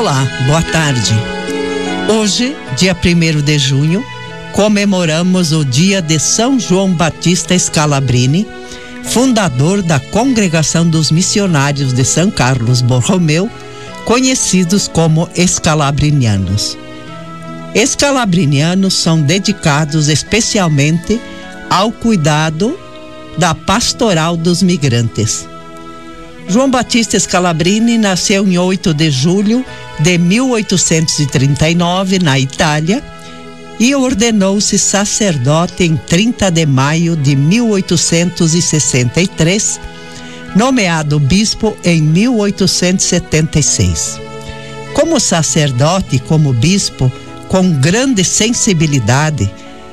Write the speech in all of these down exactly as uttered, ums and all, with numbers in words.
Olá, boa tarde. Hoje, dia primeiro de junho, comemoramos o dia de São João Batista Scalabrini, fundador da Congregação dos Missionários de São Carlos Borromeu, conhecidos como escalabrinianos. Escalabrinianos são dedicados especialmente ao cuidado da pastoral dos migrantes. João Batista Scalabrini nasceu em oito de julho de mil oitocentos e trinta e nove na Itália e ordenou-se sacerdote em trinta de maio de mil oitocentos e sessenta e três, nomeado bispo em mil oitocentos e setenta e seis. Como sacerdote e como bispo, com grande sensibilidade,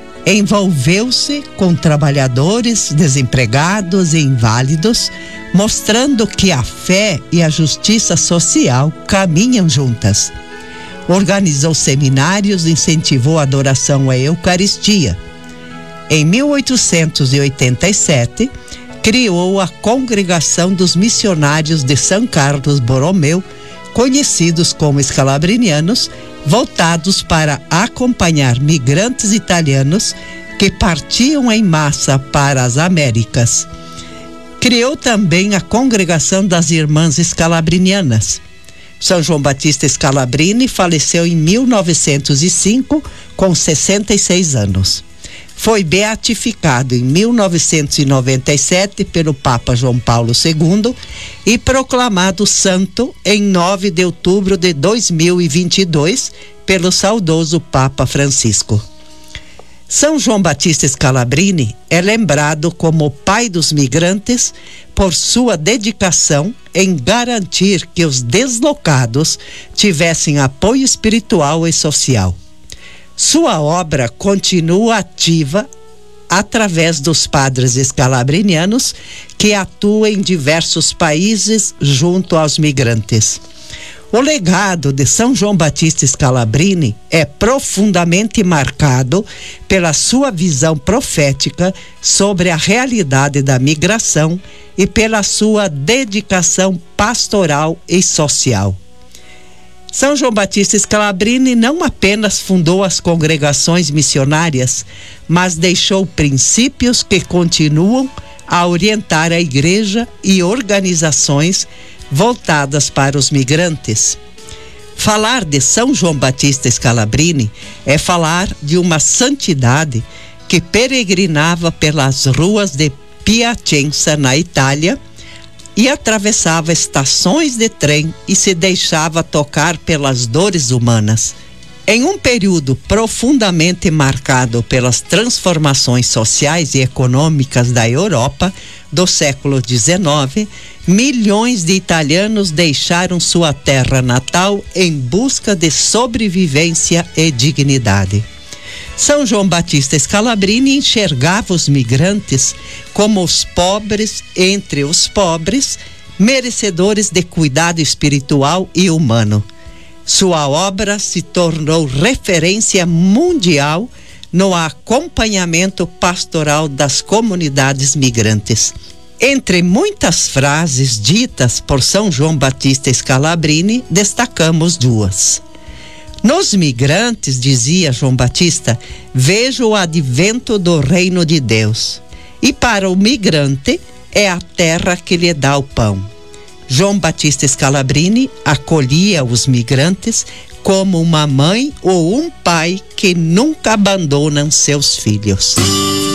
envolveu-se com trabalhadores, desempregados e inválidos, mostrando que a fé e a justiça social caminham juntas. Organizou seminários, incentivou a adoração à Eucaristia. Em mil oitocentos e oitenta e sete, criou a Congregação dos Missionários de São Carlos Borromeu, conhecidos como escalabrinianos, voltados para acompanhar migrantes italianos que partiam em massa para as Américas. Criou também a Congregação das Irmãs Scalabrinianas. São João Batista Scalabrini faleceu em mil novecentos e cinco, com sessenta e seis anos. Foi beatificado em mil novecentos e noventa e sete pelo Papa João Paulo segundo e proclamado santo em nove de outubro de dois mil e vinte e dois pelo saudoso Papa Francisco. São João Batista Scalabrini é lembrado como o pai dos migrantes por sua dedicação em garantir que os deslocados tivessem apoio espiritual e social. Sua obra continua ativa através dos padres escalabrinianos que atuam em diversos países junto aos migrantes. O legado de São João Batista Scalabrini é profundamente marcado pela sua visão profética sobre a realidade da migração e pela sua dedicação pastoral e social. São João Batista Scalabrini não apenas fundou as congregações missionárias, mas deixou princípios que continuam a orientar a igreja e organizações voltadas para os migrantes. Falar de São João Batista Scalabrini é falar de uma santidade que peregrinava pelas ruas de Piacenza, na Itália, e atravessava estações de trem e se deixava tocar pelas dores humanas. Em um período profundamente marcado pelas transformações sociais e econômicas da Europa do século dezenove, milhões de italianos deixaram sua terra natal em busca de sobrevivência e dignidade. São João Batista Scalabrini enxergava os migrantes como os pobres entre os pobres, merecedores de cuidado espiritual e humano. Sua obra se tornou referência mundial no acompanhamento pastoral das comunidades migrantes. Entre muitas frases ditas por São João Batista Scalabrini, destacamos duas. Nos migrantes, dizia João Batista, vejo o advento do reino de Deus. E para o migrante, é a terra que lhe dá o pão. João Batista Scalabrini acolhia os migrantes como uma mãe ou um pai que nunca abandonam seus filhos.